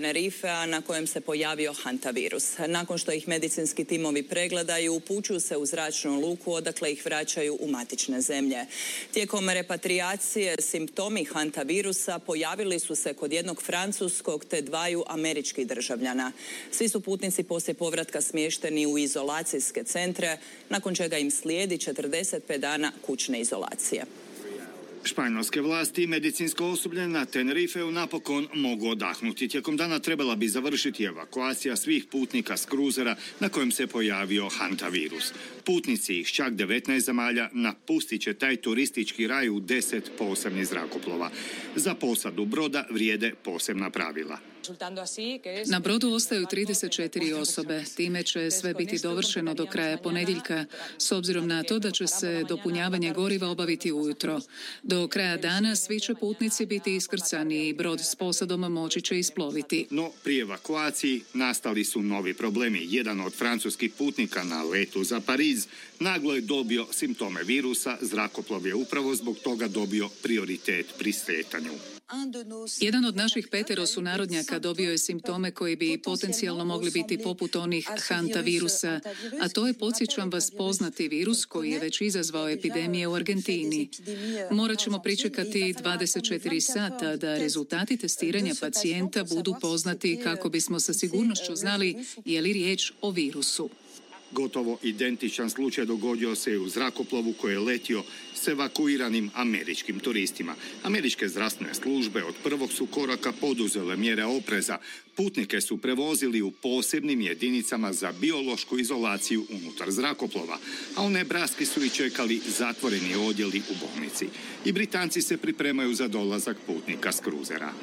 Tenerifea na kojem se pojavio hantavirus. Nakon što ih medicinski timovi pregledaju, upućuju se u zračnu luku odakle ih vraćaju u matične zemlje. Tijekom repatriacije simptomi hantavirusa pojavili su se kod jednog francuskog te dvaju američkih državljana. Svi su putnici poslije povratka smješteni u izolacijske centre, nakon čega im slijedi 45 dana kućne izolacije. Španjolske vlasti i medicinsko osoblje na Tenerifeu napokon mogu odahnuti. Tijekom dana trebala bi završiti evakuacija svih putnika s kruzera na kojem se pojavio hantavirus. Putnici iz čak 19 zemalja napustit će taj turistički raj u 10 posebnih zrakoplova. Za posadu broda vrijede posebna pravila. Na brodu ostaju 34 osobe. Time će sve biti dovršeno do kraja ponedjeljka, s obzirom na to da će se dopunjavanje goriva obaviti ujutro. Do kraja dana svi će putnici biti iskrcani i brod s posadom moći će isploviti. No, pri evakuaciji nastali su novi problemi. Jedan od francuskih putnika na letu za Pariz naglo je dobio simptome virusa. Zrakoplov je upravo zbog toga dobio prioritet pri slijetanju. Jedan od naših 5 sunarodnjaka dobio je simptome koji bi potencijalno mogli biti poput onih hantavirusa, a to je, podsjećam vas, poznati virus koji je već izazvao epidemije u Argentini. Morat ćemo pričekati 24 sata da rezultati testiranja pacijenta budu poznati kako bismo sa sigurnošću znali je li riječ o virusu. Gotovo identičan slučaj dogodio se u zrakoplovu koji je letio s evakuiranim američkim turistima. Američke zdravstvene službe od prvog su koraka poduzele mjere opreza. Putnike su prevozili u posebnim jedinicama za biološku izolaciju unutar zrakoplova, a u Nebraski su i čekali zatvoreni odjeli u bolnici. I Britanci se pripremaju za dolazak putnika s kruzera.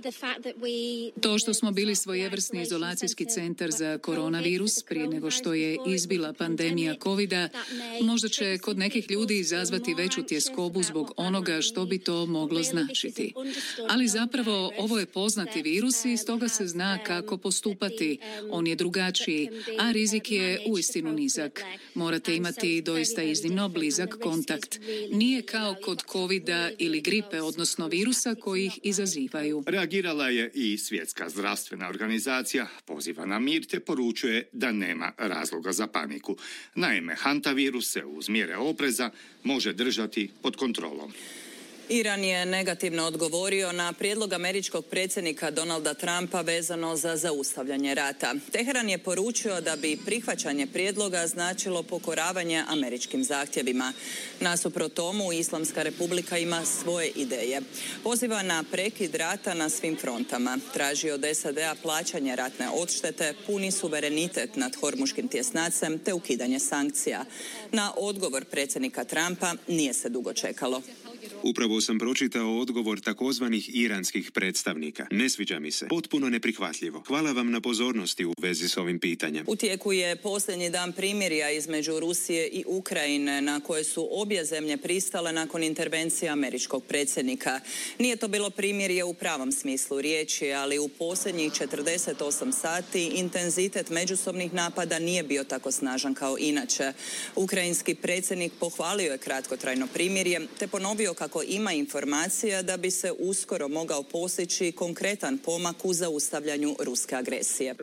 To što smo bili svojevrsni izolacijski centar za koronavirus prije nego što je izbila pandemija covida, možda će kod nekih ljudi izazvati veću tjeskobu zbog onoga što bi to moglo značiti. Ali zapravo ovo je poznati virus i stoga se zna kako postupati. On je drugačiji, a rizik je uistinu nizak. Morate imati doista iznimno blizak kontakt. Nije kao kod covida ili gripe, odnosno virusa koji ih izazivaju. Reagirala je i Svjetska zdravstvena organizacija, poziva na mir te poručuje da nema razloga za paniku. Naime, hantavirus se uz mjere opreza može držati pod kontrolom. Iran je negativno odgovorio na prijedlog američkog predsjednika Donalda Trumpa vezano za zaustavljanje rata. Teheran je poručio da bi prihvaćanje prijedloga značilo pokoravanje američkim zahtjevima. Nasuprot tomu, Islamska republika ima svoje ideje. Poziva na prekid rata na svim frontama. Traži od SAD-a plaćanje ratne odštete, puni suverenitet nad Hormuškim tjesnacem te ukidanje sankcija. Na odgovor predsjednika Trumpa nije se dugo čekalo. Upravo sam pročitao odgovor takozvanih iranskih predstavnika. Ne sviđa mi se. Potpuno neprihvatljivo. Hvala vam na pozornosti u vezi s ovim pitanjem. U tijeku je posljednji dan primirja između Rusije i Ukrajine na koje su obje zemlje pristale nakon intervencije američkog predsjednika. Nije to bilo primirje u pravom smislu riječi, ali u posljednjih 48 sati intenzitet međusobnih napada nije bio tako snažan kao inače. Ukrajinski predsjednik pohvalio je kratkotrajno primirje te ponovio kako ima informacija da bi se uskoro mogao postići konkretan pomak u zaustavljanju ruske agresije.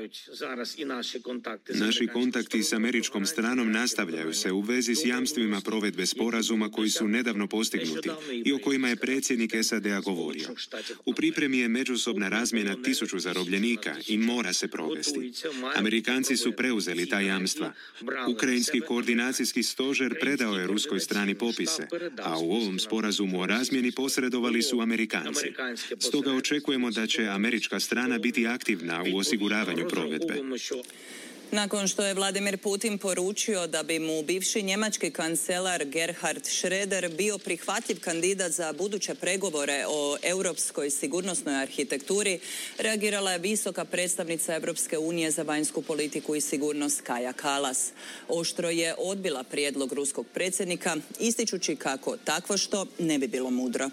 Naši kontakti s američkom stranom nastavljaju se u vezi s jamstvima provedbe sporazuma koji su nedavno postignuti i o kojima je predsjednik SAD-a govorio. U pripremi je međusobna razmjena 1000 zarobljenika i mora se provesti. Amerikanci su preuzeli ta jamstva. Ukrajinski koordinacijski stožer predao je ruskoj strani popise, a u ovom sporazumu o razmjeni posredovali su Amerikanci. Stoga očekujemo da će američka strana biti aktivna u osiguravanju provedbe. Nakon što je Vladimir Putin poručio da bi mu bivši njemački kancelar Gerhard Schröder bio prihvatljiv kandidat za buduće pregovore o europskoj sigurnosnoj arhitekturi, reagirala je visoka predstavnica Europske unije za vanjsku politiku i sigurnost Kaja Kallas. Oštro je odbila prijedlog ruskog predsjednika, ističući kako takvo što ne bi bilo mudro.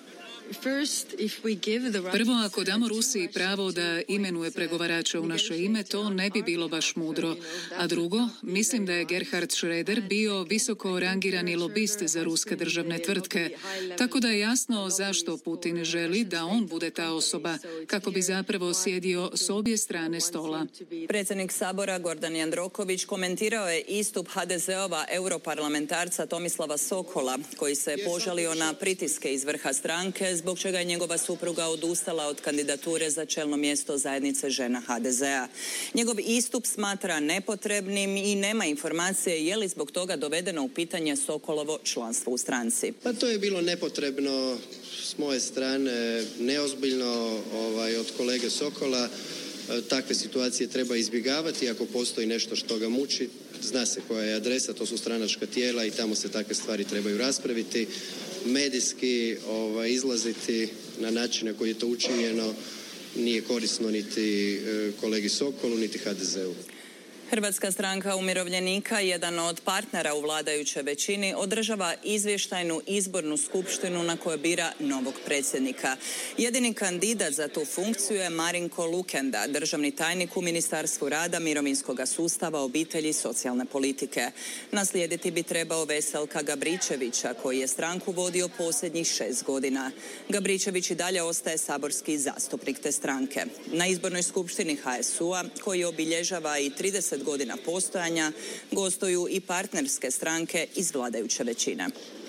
Prvo, ako damo Rusiji pravo da imenuje pregovarača u naše ime, to ne bi bilo baš mudro. A drugo, mislim da je Gerhard Schröder bio visoko rangirani lobist za ruske državne tvrtke. Tako da je jasno zašto Putin želi da on bude ta osoba, kako bi zapravo sjedio s obje strane stola. Predsjednik Sabora Gordan Jandroković komentirao je istup HDZ-ova europarlamentarca Tomislava Sokola, koji se požalio na pritiske iz vrha stranke, zbog čega je njegova supruga odustala od kandidature za čelno mjesto zajednice žena HDZ-a. Njegov istup smatra nepotrebnim i nema informacije je li zbog toga dovedeno u pitanje Sokolovo članstvo u stranci. Pa to je bilo nepotrebno s moje strane, neozbiljno od kolege Sokola. Takve situacije treba izbjegavati. Ako postoji nešto što ga muči, zna se koja je adresa, to su stranačka tijela i tamo se takve stvari trebaju raspraviti. Medijski izlaziti na način na koji je to učinjeno nije korisno niti kolegi Sokolu, niti HDZ-u. Hrvatska stranka umirovljenika, jedan od partnera u vladajućoj većini, održava izvještajnu izbornu skupštinu na kojoj bira novog predsjednika. Jedini kandidat za tu funkciju je Marinko Lukenda, državni tajnik u Ministarstvu rada, mirovinskog sustava, obitelji i socijalne politike. Naslijediti bi trebao Veselka Gabričevića, koji je stranku vodio posljednjih 6 godina. Gabričević i dalje ostaje saborski zastupnik te stranke. Na izbornoj skupštini HSU-a, koji obilježava i 30 godina postojanja, gostuju i partnerske stranke iz vladajuće većine.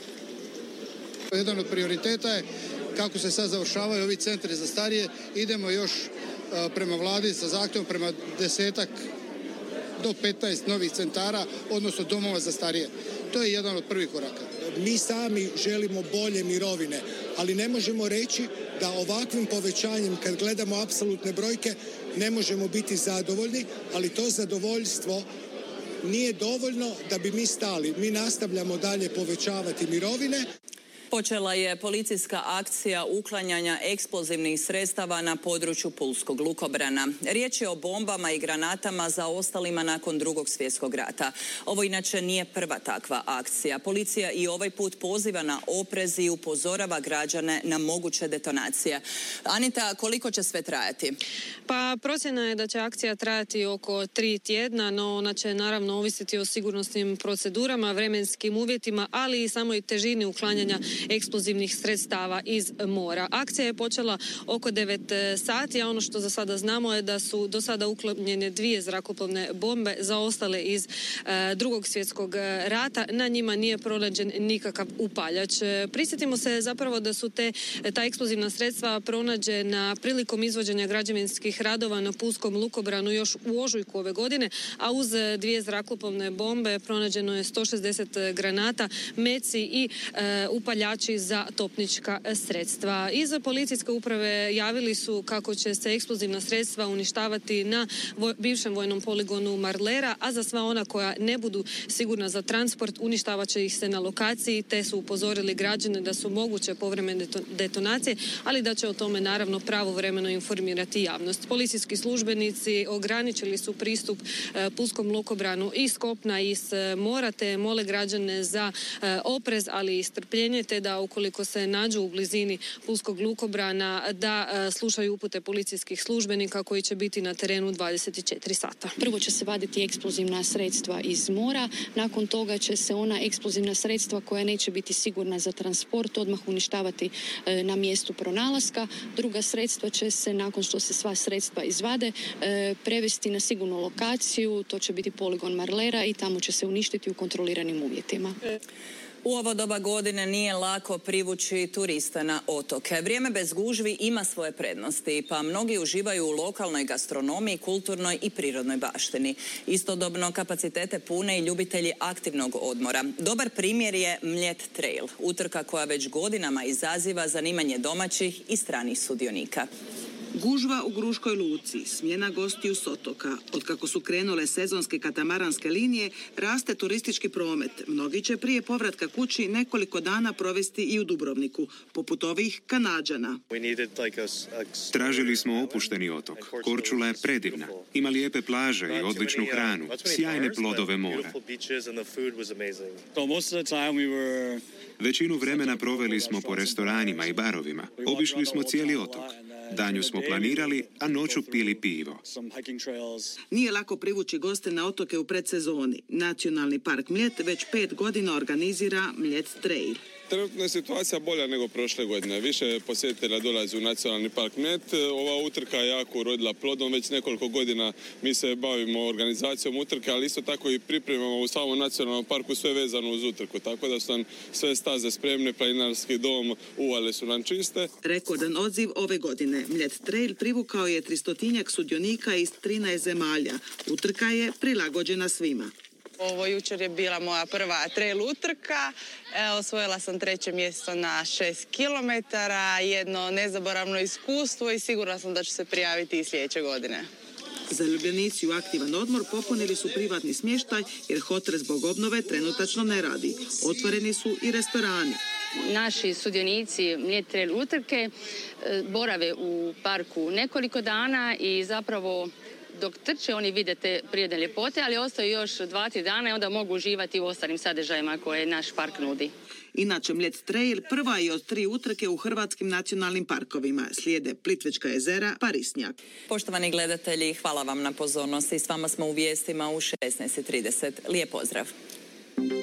Jedan od prioriteta je kako se sad završavaju ovi centri za starije. Idemo još prema vladi sa zahtjevom prema 10 do 15 novih centara, odnosno domova za starije. To je jedan od prvih koraka. Mi sami želimo bolje mirovine, ali ne možemo reći da ovakvim povećanjem, kad gledamo apsolutne brojke, ne možemo biti zadovoljni, ali to zadovoljstvo nije dovoljno da bi mi stali. Mi nastavljamo dalje povećavati mirovine. Počela je policijska akcija uklanjanja eksplozivnih sredstava na području pulskog lukobrana. Riječ je o bombama i granatama zaostalima nakon Drugog svjetskog rata. Ovo inače nije prva takva akcija. Policija i ovaj put poziva na oprez i upozorava građane na moguće detonacije. Anita, koliko će sve trajati? Pa procjena je da će akcija trajati oko 3 tjedna, no ona će naravno ovisiti o sigurnosnim procedurama, vremenskim uvjetima, ali i samoj težini uklanjanja eksplozivnih sredstava iz mora. Akcija je počela oko 9 sati, a ono što za sada znamo je da su do sada uklonjene 2 zrakoplovne bombe zaostale iz Drugog svjetskog rata. Na njima nije pronađen nikakav upaljač. Prisjetimo se zapravo da su ta eksplozivna sredstva pronađena prilikom izvođenja građevinskih radova na pulskom lukobranu još u ožujku ove godine, a uz 2 zrakoplovne bombe pronađeno je 160 granata, meci i upaljači za topnička sredstva. Iz policijske uprave javili su kako će se eksplozivna sredstva uništavati na bivšem vojnom poligonu Marlera, a za sva ona koja ne budu sigurna za transport uništavat će ih se na lokaciji, te su upozorili građane da su moguće povremene detonacije, ali da će o tome naravno pravovremeno informirati javnost. Policijski službenici ograničili su pristup pulskom lukobranu iz kopna i iz mora, te mole građane za oprez, ali i strpljenje, te da ukoliko se nađu u blizini pulskog lukobrana da slušaju upute policijskih službenika koji će biti na terenu 24 sata. Prvo će se vaditi eksplozivna sredstva iz mora, nakon toga će se ona eksplozivna sredstva koja neće biti sigurna za transport odmah uništavati na mjestu pronalaska. Druga sredstva će se, nakon što se sva sredstva izvade, prevesti na sigurnu lokaciju, to će biti poligon Marlera i tamo će se uništiti u kontroliranim uvjetima. U ovo doba godine nije lako privući turiste na otoke. Vrijeme bez gužvi ima svoje prednosti, pa mnogi uživaju u lokalnoj gastronomiji, kulturnoj i prirodnoj baštini. Istodobno kapacitete pune i ljubitelji aktivnog odmora. Dobar primjer je Mljet Trail, utrka koja već godinama izaziva zanimanje domaćih i stranih sudionika. Gužva u Gruškoj luci, smjena gostiju s otoka. Otkako su krenule sezonske katamaranske linije, raste turistički promet. Mnogi će prije povratka kući nekoliko dana provesti i u Dubrovniku, poput ovih Kanađana. Tražili smo opušteni otok. Korčula je predivna. Ima lijepe plaže i odličnu hranu, sjajne plodove mora. Većinu vremena proveli smo po restoranima i barovima. Obišli smo cijeli otok. Danju smo planirali, a noću pili pivo. Nije lako privući goste na otoke u predsezoni. Nacionalni park Mljet već 5 godina organizira Mljet Trail. Trenutno je situacija bolja nego prošle godine. Više posjetitelja dolazi u Nacionalni park Mljet. Ova utrka je jako urodila plodom. Već nekoliko godina mi se bavimo organizacijom utrke, ali isto tako i pripremamo u samom Nacionalnom parku sve vezano uz utrku. Tako da su nam sve staze spremne, planinarski dom, uvale su nam čiste. Rekordan odziv ove godine. Mljet Trail privukao je 300-tinjak sudionika iz 13 zemalja. Utrka je prilagođena svima. Ovo jučer je bila moja prva trail utrka. Osvojila sam 3. mjesto na 6 km, jedno nezaboravno iskustvo i sigurna sam da ću se prijaviti i sljedeće godine. Zaljubljenici u aktivan odmor popunili su privatni smještaj jer hotel zbog obnove trenutačno ne radi. Otvoreni su i restorani. Naši sudionici Mljet Trail utrke borave u parku nekoliko dana i zapravo dok trče oni vide te prirodne ljepote, ali ostaju još 2-3 dana i onda mogu uživati u ostalim sadržajima koje naš park nudi. Inače, Mljet Trail prva je od 3 utrke u hrvatskim nacionalnim parkovima. Slijede Plitvička jezera, Parisnjak. Poštovani gledatelji, hvala vam na pozornosti. S vama smo u vijestima u 16:30. Lijep pozdrav.